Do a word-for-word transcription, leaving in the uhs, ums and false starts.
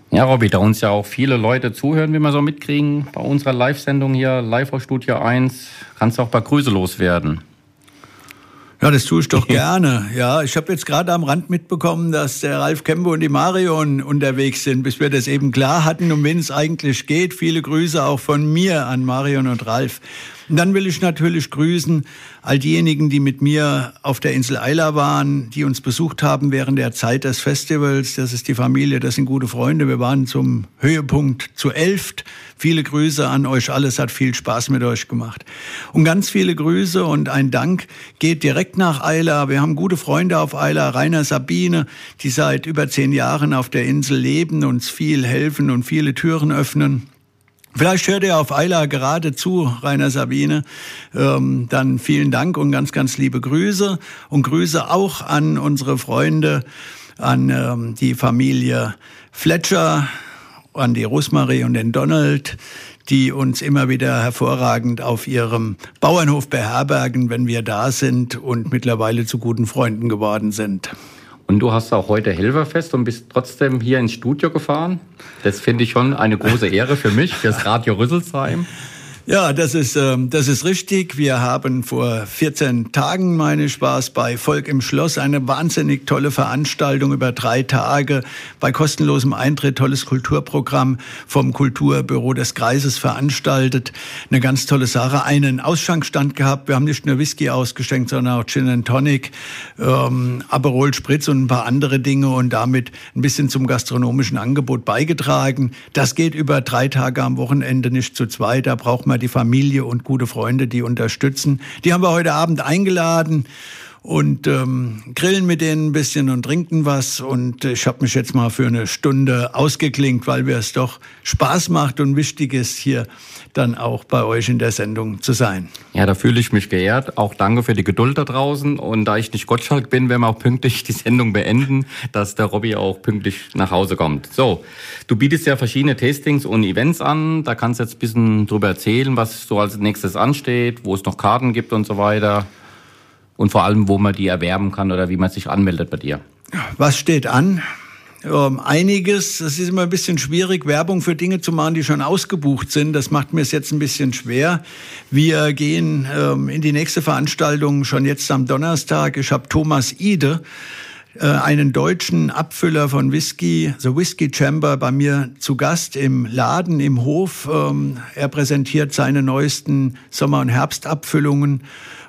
Ja, Robby, da uns ja auch viele Leute zuhören, wie wir so mitkriegen, bei unserer Live-Sendung hier, live aus Studio eins, kannst du auch ein paar Grüße loswerden. Ja, das tue ich doch gerne. Ja, ich habe jetzt gerade am Rand mitbekommen, dass der Ralf Kempe und die Marion unterwegs sind, bis wir das eben klar hatten, um wen es eigentlich geht. Viele Grüße auch von mir an Marion und Ralf. Und dann will ich natürlich grüßen all diejenigen, die mit mir auf der Insel Eila waren, die uns besucht haben während der Zeit des Festivals. Das ist die Familie, das sind gute Freunde. Wir waren zum Höhepunkt zu elft. Viele Grüße an euch alle, es hat viel Spaß mit euch gemacht. Und ganz viele Grüße und ein Dank geht direkt nach Eila. Wir haben gute Freunde auf Eila, Rainer, Sabine, die seit über zehn Jahren auf der Insel leben, uns viel helfen und viele Türen öffnen. Vielleicht hört ihr auf Eila gerade zu, Rainer, Sabine. Ähm, dann vielen Dank und ganz, ganz liebe Grüße. Und Grüße auch an unsere Freunde, an ähm, die Familie Fletcher, an die Rosmarie und den Donald, die uns immer wieder hervorragend auf ihrem Bauernhof beherbergen, wenn wir da sind und mittlerweile zu guten Freunden geworden sind. Und du hast auch heute Helferfest und bist trotzdem hier ins Studio gefahren. Das finde ich schon eine große Ehre für mich, fürs Radio Rüsselsheim. Ja, das ist, ähm, das ist richtig. Wir haben vor vierzehn Tagen, meine ich, war es bei Volk im Schloss, eine wahnsinnig tolle Veranstaltung über drei Tage bei kostenlosem Eintritt, tolles Kulturprogramm vom Kulturbüro des Kreises veranstaltet. Eine ganz tolle Sache. Einen Ausschankstand gehabt. Wir haben nicht nur Whisky ausgeschenkt, sondern auch Gin and Tonic, ähm, Aperol Spritz und ein paar andere Dinge und damit ein bisschen zum gastronomischen Angebot beigetragen. Das geht über drei Tage am Wochenende, nicht zu zweit. Da braucht man die Familie und gute Freunde, die unterstützen. Die haben wir heute Abend eingeladen und ähm, grillen mit denen ein bisschen und trinken was. Und ich habe mich jetzt mal für eine Stunde ausgeklinkt, weil mir es doch Spaß macht und wichtig ist, hier dann auch bei euch in der Sendung zu sein. Ja, da fühle ich mich geehrt. Auch danke für die Geduld da draußen. Und da ich nicht Gottschalk bin, werden wir auch pünktlich die Sendung beenden, dass der Robby auch pünktlich nach Hause kommt. So, du bietest ja verschiedene Tastings und Events an. Da kannst du jetzt ein bisschen drüber erzählen, was so als nächstes ansteht, wo es noch Karten gibt und so weiter. Und vor allem, wo man die erwerben kann oder wie man sich anmeldet bei dir. Was steht an? Ähm, einiges. Es ist immer ein bisschen schwierig, Werbung für Dinge zu machen, die schon ausgebucht sind. Das macht mir es jetzt ein bisschen schwer. Wir gehen ähm, in die nächste Veranstaltung schon jetzt am Donnerstag. Ich habe Thomas Ide, äh, einen deutschen Abfüller von Whisky, The Whisky Chamber, bei mir zu Gast im Laden, im Hof. Ähm, er präsentiert seine neuesten Sommer- und Herbstabfüllungen.